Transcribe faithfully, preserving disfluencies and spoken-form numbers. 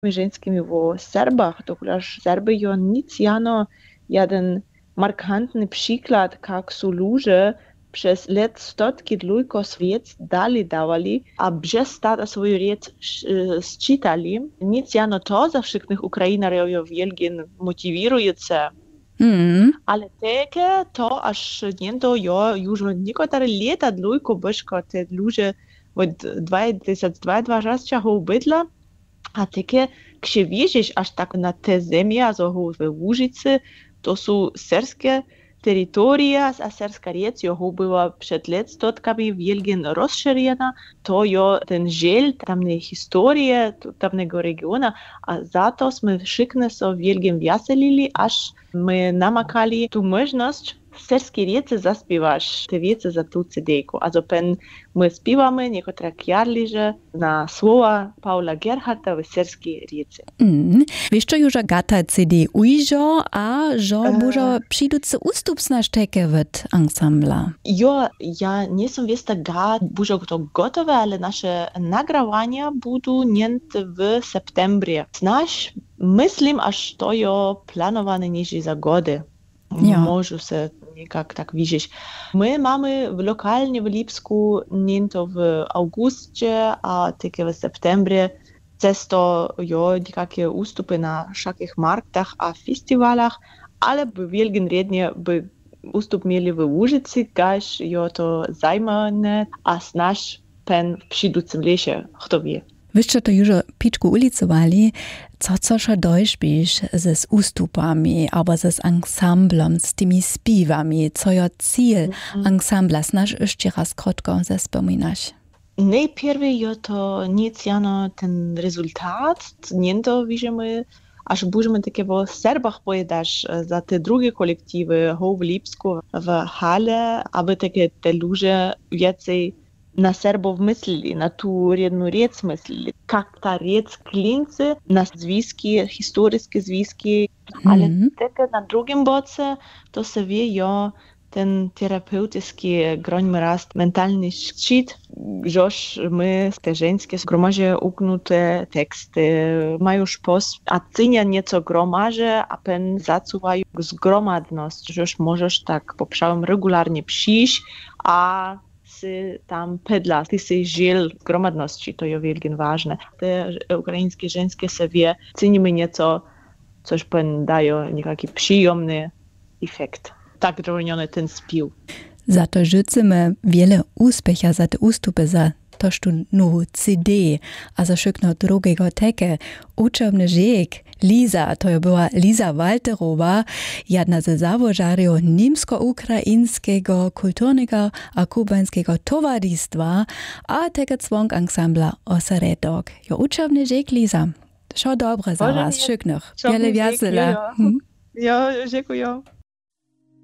ženskimi vo Serbach, dokulaž Serby jo nic jano jeden markantny przykład, jak su ludzie przez let stotki dlujko swiec dali dawali, a przez tata swoją riec sczytali. Nic jano to za wszystkich Ukrainarów jo wielgin motiwirujące. Mm. Ale takie to aż nie to jo już niektóre lata dlujko byszko te ludzie od dwadzieścia dwa dwadzieścia bydla, a takie gdzie widzisz aż tak na te ziemię, also w Łużycy, to są serskie terytoria, a serska riec jo była przed lat stotkami wielgin rozszerzona, to jo ten żel tamnej historii, tamnego regiona, a za to my wszyscy so wielgin wieselili, aż my namakali tu możliwość serskiej riece zaśpiewać te wiece za tu cedejku. Also pen my śpiewamy niektóre kjarliże na słowa Paula Gerharta w serskiej riece. Mm. Wiesz, co już gata C D ujrzo, a że uh, może przyjducy ustup na sztekę w ensembla? Jo, ja nie są wiesta ga, bużo to gotowe, ale nasze nagrawania będą niente w septembrie. Znasz, myślim, aż to jo planowane niż za gody. Ja. Może się jak tak widzieć. My mamy w lokalnie w Lipsku nie to w augustie, a tylko w septembrie. Często jo takie ustupy na wszelkich marktach a festiwalach, ale by wielgin rednie by ustup mieli w Łużycy, gaż jo to zajmane, a znasz pen w przyjducym lesie, kto wie. Wyście to już piczku ulicowali, co coża dojśpisz ze z ustupami, albo ze z ensemblem, z tymi śpiewami, co jo cel mm-hmm. ensembla, znasz jeszcze raz krótko zespominasz? Najpierw jo to nic jano ten rezultat, nie to widzimy, aż będziemy takie w Serbach pojedasz za te drugie kolektywy, w Lipsku, w hale, aby takie te ludzie więcej na Serbów myśleli, na tu jedną riec myśleli, jak ta riec klincy, na związki, historyczne związki, mm-hmm. ale tylko na drugim boce to się wie, jo, ten terapeutyczny groń rast, mentalny szczyt, żeż my, te żeńskie zgromadzie uknute teksty, mają szpos, a cynia nieco gromaże, a pen zacuwają zgromadność, żeż możesz tak poprzałem regularnie przyjść, a tam pedla, ty si żyl gromadności, to jest wielkie ważne. Te ukraińskie żeńskie se wie, cenimy nieco, coś pen dają niekaki przyjemny efekt. Tak droniony ten spił. Za to życzymy wiele úspecha za te ústupy, za to, że nową C D, a za wszystko drugiego teke. Uczebny żyk, Liza, to była Liza Walterowa, jedna ze założariów niemsko-ukraińskiego kulturnego a kubańskiego towarzystwa, a teke członk ensembla Oseretok. Jo uczebny żyk, Liza. Szо dobre za was, wszystkich. Wiele wiasela. Ja, dziękuję.